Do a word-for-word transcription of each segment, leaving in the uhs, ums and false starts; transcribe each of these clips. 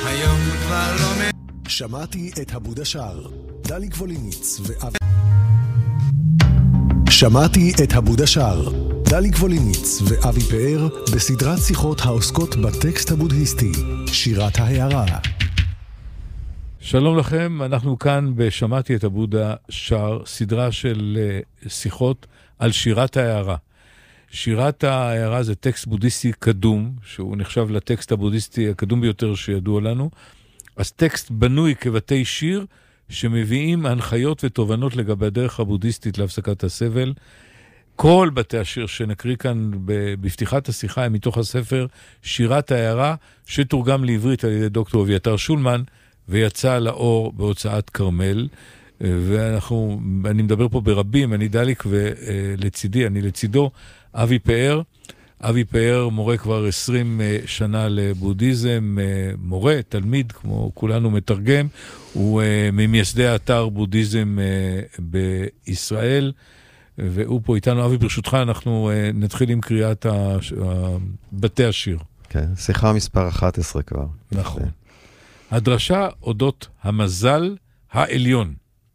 היום כבר לא מ... שמעתי את הבוד השער, דלי גבוליניץ ואבי... שמעתי את הבוד השער, דלי גבוליניץ ואבי פאר בסדרת שיחות העוסקות בטקסט הבודהיסטי, שירת ההערה. שלום לכם, אנחנו כאן בשמעתי את הבוד השער, סדרה של uh, שיחות על שירת ההערה. שירת ההערה זה טקסט בודהיסטי קדום, שהוא נחשב לטקסט הבודהיסטי הקדום ביותר שידוע לנו. אז טקסט בנוי כבתי שיר שמביאים הנחיות ותובנות לגבי הדרך הבודהיסטית להפסקת הסבל. כל בתי השיר שנקריא כאן בפתיחת השיחה הם מתוך הספר שירת ההערה, שתורגם לעברית על ידי דוקטור אביתר שולמן, ויצא לאור בהוצאת כרמל. ואנחנו, אני מדבר פה ברבים, אני דליק ולצידי, אני לצידו, אבי פאר. אבי פאר מורה כבר עשרים שנה לבודהיזם, מורה, תלמיד, כמו כולנו מתרגם, הוא ממייסדי האתר בודהיזם בישראל, והוא פה איתנו. אבי, ברשותך, אנחנו נתחיל עם קריאת בתי השיר. כן, שיחה מספר אחת עשרה כבר. נכון. הדרשה אודות המזל העליון.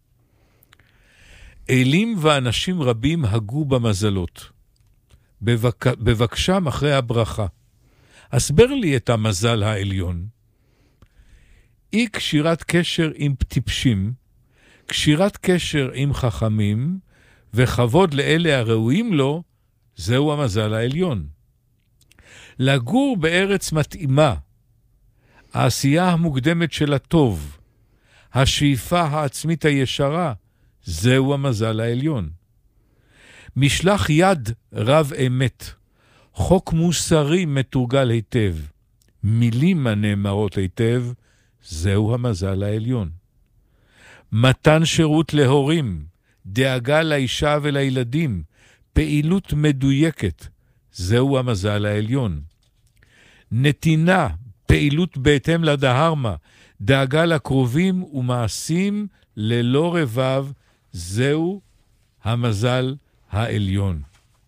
אלים ואנשים רבים הגו במזלות. בבק... בבקשם אחרי הברכה. הסבר לי את המזל העליון. אי קשירת קשר עם טיפשים, קשירת קשר עם חכמים, וכבוד לאלה הראויים לו, זהו המזל העליון. לגור בארץ מתאימה, העשייה המוקדמת של הטוב, השאיפה העצמית הישרה, זהו המזל העליון. משלח יד רב אמת, חוק מוסרי מתורגל היטב, מילים הנאמרות היטב, זהו המזל העליון. מתן שירות להורים, דאגה לאישה ולילדים, פעילות מדויקת, זהו המזל העליון. נתינה, פעילות בהתאם לדהרמה, דאגה לקרובים ומעשים ללא רבב, זהו המזל העליון.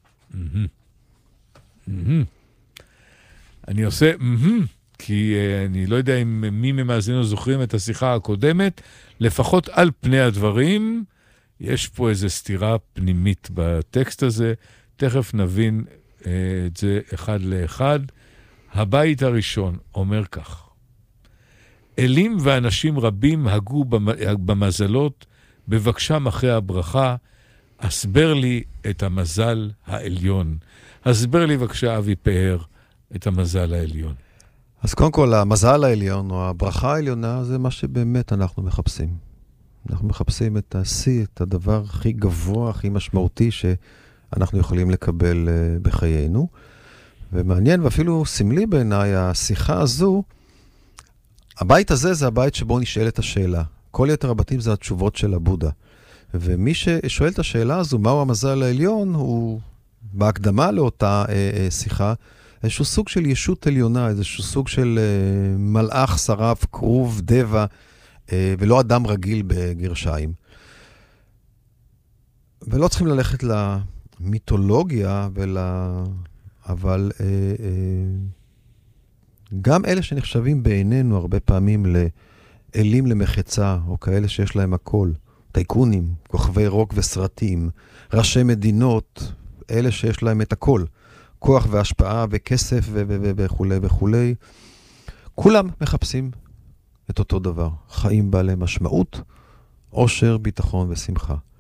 אני עושה כי אני לא יודע אם מי ממאזינו זוכרים את השיחה הקודמת, לפחות על פני הדברים, יש פה איזו סתירה פנימית בטקסט הזה, תכף נבין את זה אחד לאחד. הבית הראשון אומר כך: אלים ואנשים רבים הגו במזלות, בבקשם אחרי הברכה, הסבר לי את המזל העליון. הסבר לי בבקשה אבי פאר את המזל העליון. אז קודם כל, המזל העליון או הברכה העליונה זה מה שבאמת אנחנו מחפשים. אנחנו מחפשים את השיא, את הדבר הכי גבוה, הכי משמעותי שאנחנו יכולים לקבל בחיינו. ומעניין ואפילו סמלי בעיניי, השיחה הזו, הבית הזה זה הבית שבו נשאלת השאלה. כל יתר הבתים זה התשובות של הבודה. ומי ששואל את השאלה הזו, מהו המזל העליון, הוא בהקדמה לאותה אה, אה, שיחה, איזשהו סוג של ישות עליונה, איזשהו סוג של אה, מלאך, שרף, קרוב, דבע, אה, ולא אדם רגיל בגרשיים. ולא צריכים ללכת למיתולוגיה, ול... אבל אה, אה, גם אלה שנחשבים בעינינו הרבה פעמים לאלים למחצה, או כאלה שיש להם הכל, טייקונים, כוכבי רוק וסרטים, ראשי מדינות, אלה שיש להם את הכל, כוח והשפעה וכסף וכו' וכו'. כולם מחפשים את אותו דבר, חיים בעלי משמעות, עושר, ביטחון ושמחה.